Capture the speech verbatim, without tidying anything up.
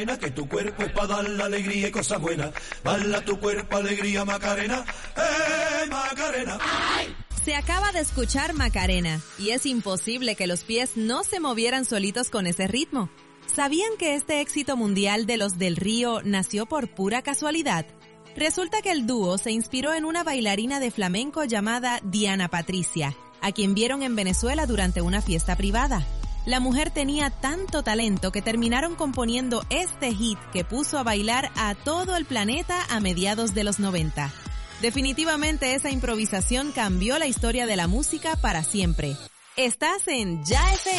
Que tu cuerpo es para dar la alegría y cosas buenas. Baila tu cuerpo, alegría, Macarena. ¡Eh, Macarena! ¡Ay! Se acaba de escuchar Macarena y es imposible que los pies no se movieran solitos con ese ritmo. ¿Sabían que este éxito mundial de Los del Río nació por pura casualidad? Resulta que el dúo se inspiró en una bailarina de flamenco llamada Diana Patricia, a quien vieron en Venezuela durante una fiesta privada. La mujer tenía tanto talento que terminaron componiendo este hit que puso a bailar a todo el planeta a mediados de los noventa. Definitivamente esa improvisación cambió la historia de la música para siempre. Estás en Ya F M.